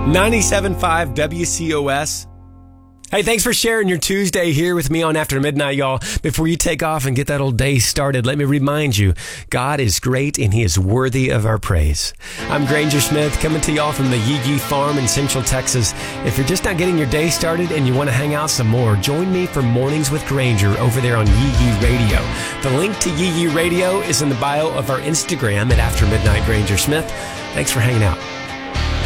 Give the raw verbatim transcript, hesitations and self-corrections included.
ninety-seven point five W C O S. Hey, thanks for sharing your Tuesday here with me on After Midnight, y'all. Before you take off and get that old day started, let me remind you, God is great and He is worthy of our praise. I'm Granger Smith, coming to y'all from the Yee Yee Farm in Central Texas. If you're just not getting your day started and you want to hang out some more, join me for Mornings with Granger over there on Yee Yee Radio. The link to Yee Yee Radio is in the bio of our Instagram at After Midnight Granger Smith. Thanks for hanging out.